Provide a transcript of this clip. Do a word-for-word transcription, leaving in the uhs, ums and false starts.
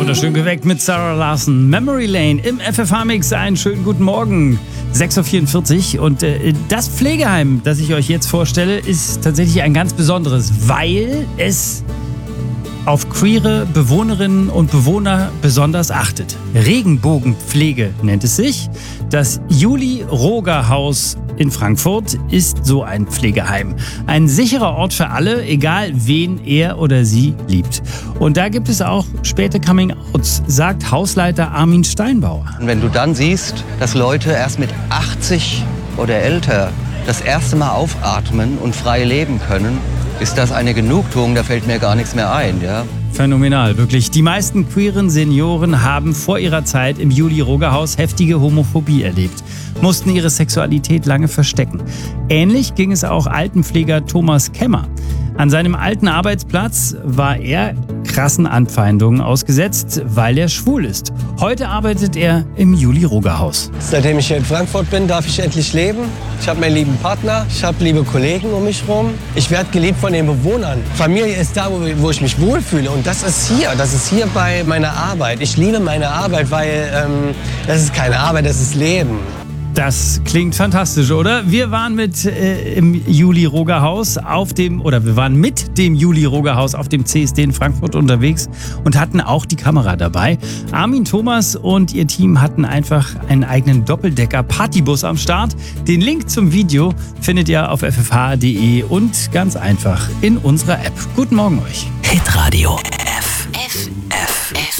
wunderschön geweckt mit Sarah Larson. Memory Lane im F F H-Mix. Einen schönen guten Morgen. sechs Uhr vierundvierzig. Und äh, das Pflegeheim, das ich euch jetzt vorstelle, ist tatsächlich ein ganz besonderes, weil es auf queere Bewohnerinnen und Bewohner besonders achtet. Regenbogenpflege nennt es sich. Das Juli-Roger-Haus in Frankfurt ist so ein Pflegeheim. Ein sicherer Ort für alle, egal wen er oder sie liebt. Und da gibt es auch späte Coming-Outs, sagt Hausleiter Armin Steinbauer. Und wenn du dann siehst, dass Leute erst mit achtzig oder älter das erste Mal aufatmen und frei leben können, ist das eine Genugtuung, da fällt mir gar nichts mehr ein, ja. Phänomenal, wirklich. Die meisten queeren Senioren haben vor ihrer Zeit im Juli-Roger-Haus heftige Homophobie erlebt, mussten ihre Sexualität lange verstecken. Ähnlich ging es auch Altenpfleger Thomas Kemmer. An seinem alten Arbeitsplatz war er krassen Anfeindungen ausgesetzt, weil er schwul ist. Heute arbeitet er im Juli-Roger-Haus. Seitdem ich hier in Frankfurt bin, darf ich endlich leben. Ich habe meinen lieben Partner, ich habe liebe Kollegen um mich herum. Ich werde geliebt von den Bewohnern. Familie ist da, wo, wo ich mich wohlfühle. Und das ist hier, das ist hier bei meiner Arbeit. Ich liebe meine Arbeit, weil ähm, das ist keine Arbeit, das ist Leben. Das klingt fantastisch, oder? Wir waren mit äh, im Juli-Roger-Haus auf dem, oder wir waren mit dem Juli-Roger-Haus auf dem C S D in Frankfurt unterwegs und hatten auch die Kamera dabei. Armin Thomas und ihr Team hatten einfach einen eigenen Doppeldecker-Partybus am Start. Den Link zum Video findet ihr auf f f h punkt d e und ganz einfach in unserer App. Guten Morgen euch. Hitradio F F F.